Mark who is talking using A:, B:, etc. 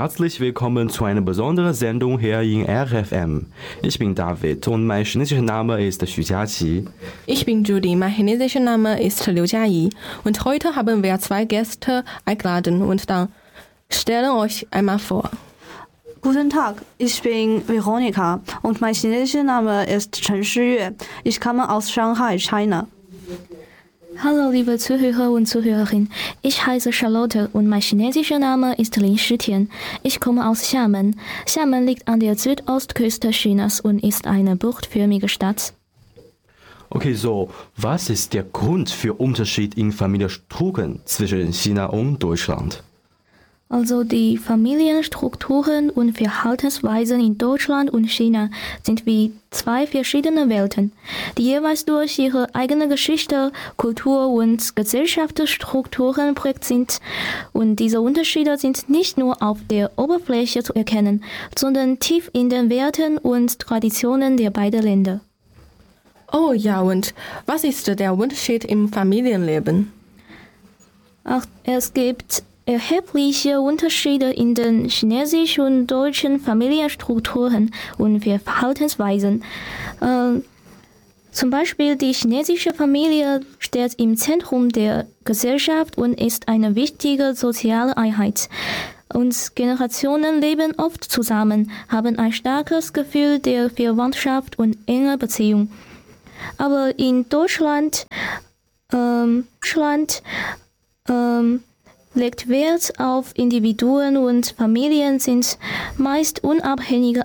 A: Herzlich willkommen zu einer besonderen Sendung hier in RFM. Ich bin David und mein chinesischer Name ist Xu Jiaqi.
B: Ich bin Judy, mein chinesischer Name ist Liu Jiayi und heute haben wir zwei Gäste eingeladen und dann stellen euch einmal vor.
C: Guten Tag, ich bin Veronika und mein chinesischer Name ist Chen Shiyue. Ich komme aus Shanghai, China.
D: Hallo liebe Zuhörer und Zuhörerinnen, ich heiße Charlotte und mein chinesischer Name ist Lin Shitian. Ich komme aus Xiamen. Xiamen liegt an der Südostküste Chinas und ist eine buchtförmige Stadt.
A: Okay, so, was ist der Grund für Unterschied in Familienstrukturen zwischen China und Deutschland?
D: Also die Familienstrukturen und Verhaltensweisen in Deutschland und China sind wie zwei verschiedene Welten, die jeweils durch ihre eigene Geschichte, Kultur und Gesellschaftsstrukturen prägt sind. Und diese Unterschiede sind nicht nur auf der Oberfläche zu erkennen, sondern tief in den Werten und Traditionen der beiden Länder.
B: Oh ja, und was ist der Unterschied im Familienleben?
D: Es gibt erhebliche Unterschiede in den chinesischen und deutschen Familienstrukturen und Verhaltensweisen. Zum Beispiel die chinesische Familie steht im Zentrum der Gesellschaft und ist eine wichtige soziale Einheit. Und Generationen leben oft zusammen, haben ein starkes Gefühl der Verwandtschaft und enger Beziehung. Aber in Deutschland legt Wert auf Individuen und Familien sind meist unabhängige